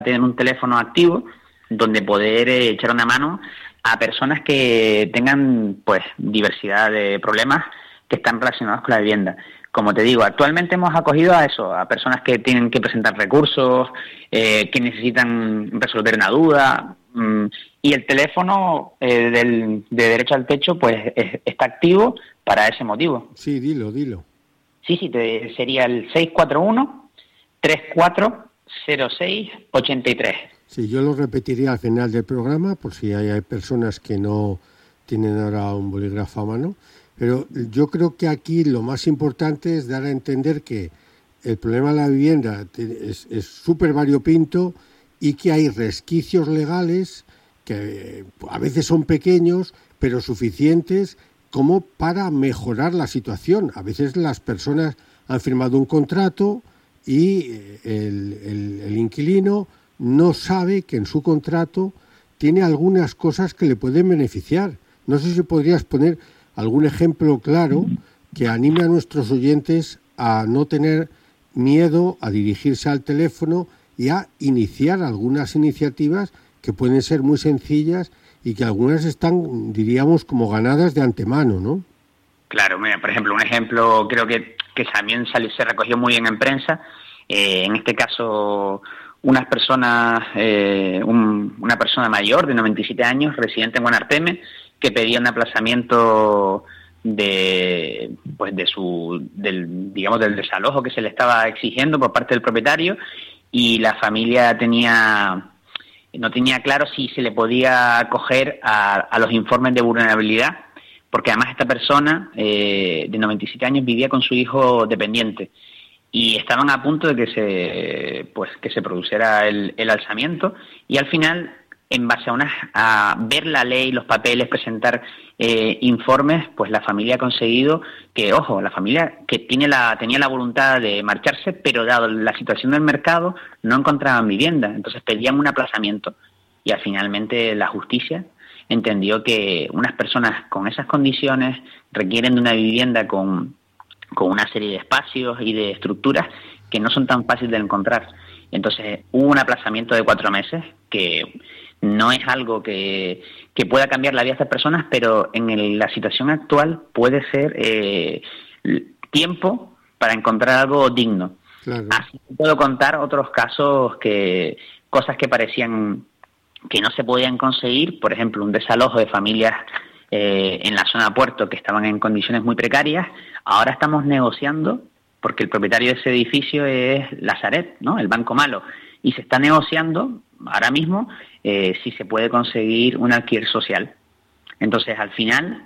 tener un teléfono activo donde poder echar una mano a personas que tengan pues diversidad de problemas que están relacionados con la vivienda. Como te digo, actualmente hemos acogido a eso, a personas que tienen que presentar recursos, que necesitan resolver una duda, y el teléfono de Derecho al Techo pues está activo para ese motivo. Sí, dilo. Sí, sería el 641-3406-83. Sí, yo lo repetiría al final del programa por si hay personas que no tienen ahora un bolígrafo a mano. Pero yo creo que aquí lo más importante es dar a entender que el problema de la vivienda es súper variopinto y que hay resquicios legales que a veces son pequeños, pero suficientes como para mejorar la situación. A veces las personas han firmado un contrato y el inquilino no sabe que en su contrato tiene algunas cosas que le pueden beneficiar. No sé si podrías poner algún ejemplo claro que anime a nuestros oyentes a no tener miedo a dirigirse al teléfono y a iniciar algunas iniciativas que pueden ser muy sencillas y que algunas están, diríamos, como ganadas de antemano, ¿no? Claro, mira, por ejemplo, un ejemplo creo que también se recogió muy bien en prensa. En este caso, una persona mayor de 97 años, residente en Guanarteme, que pedía un aplazamiento del desalojo que se le estaba exigiendo por parte del propietario, y la familia no tenía claro si se le podía acoger a los informes de vulnerabilidad, porque además esta persona de 97 años vivía con su hijo dependiente y estaban a punto de que se produciera el alzamiento, y al final, en base a ver la ley, los papeles, presentar informes, pues la familia ha conseguido que, ojo, la familia que tenía la voluntad de marcharse, pero dado la situación del mercado, no encontraban vivienda, entonces pedían un aplazamiento, y finalmente la justicia entendió que unas personas con esas condiciones requieren de una vivienda con una serie de espacios y de estructuras que no son tan fáciles de encontrar. Entonces hubo un aplazamiento de 4 meses, que no es algo que pueda cambiar la vida de estas personas, pero en la situación actual puede ser tiempo para encontrar algo digno. Claro. Así puedo contar otros casos, cosas que parecían que no se podían conseguir, por ejemplo, un desalojo de familias en la zona Puerto que estaban en condiciones muy precarias. Ahora estamos negociando, porque el propietario de ese edificio es Lazaret, ¿no?, el Banco Malo, y se está negociando ahora mismo si se puede conseguir un alquiler social. Entonces, al final,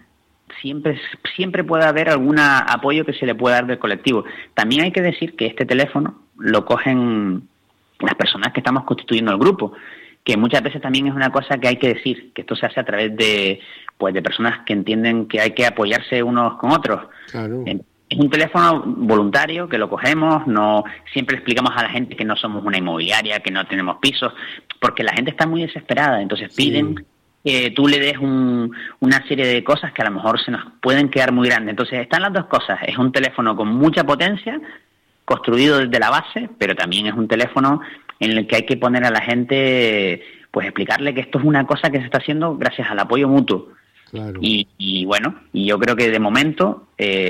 siempre puede haber algún apoyo que se le pueda dar del colectivo. También hay que decir que este teléfono lo cogen las personas que estamos constituyendo el grupo, que muchas veces también es una cosa que hay que decir, que esto se hace a través de personas que entienden que hay que apoyarse unos con otros. Claro. Es un teléfono voluntario que lo cogemos, no siempre explicamos a la gente que no somos una inmobiliaria, que no tenemos pisos, porque la gente está muy desesperada, entonces piden que tú le des una serie de cosas que a lo mejor se nos pueden quedar muy grandes. Entonces están las dos cosas, es un teléfono con mucha potencia, construido desde la base, pero también es un teléfono en el que hay que poner a la gente, pues explicarle que esto es una cosa que se está haciendo gracias al apoyo mutuo. Claro. Y bueno, y yo creo que de momento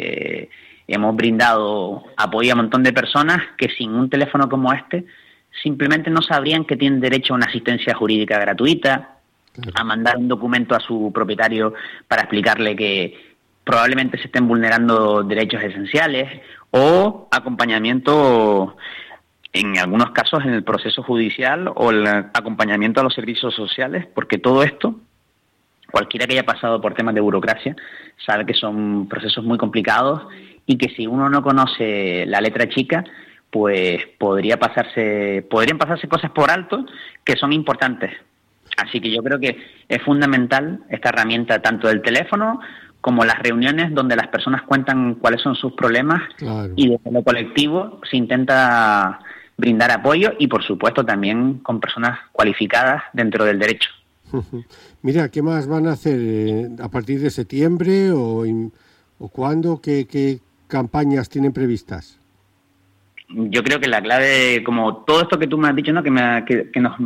hemos brindado apoyo a un montón de personas que sin un teléfono como este simplemente no sabrían que tienen derecho a una asistencia jurídica gratuita, claro, a mandar un documento a su propietario para explicarle que probablemente se estén vulnerando derechos esenciales, o acompañamiento en algunos casos en el proceso judicial, o el acompañamiento a los servicios sociales, porque todo esto, cualquiera que haya pasado por temas de burocracia, sabe que son procesos muy complicados y que si uno no conoce la letra chica, pues podrían pasarse cosas por alto que son importantes. Así que yo creo que es fundamental esta herramienta, tanto del teléfono como las reuniones donde las personas cuentan cuáles son sus problemas, claro, y desde lo colectivo se intenta brindar apoyo, y por supuesto también con personas cualificadas dentro del derecho. Mira, ¿qué más van a hacer? ¿A partir de septiembre o cuándo? ¿Qué campañas tienen previstas? yo creo que la clave, como todo esto que tú me has dicho, ¿no? Que nos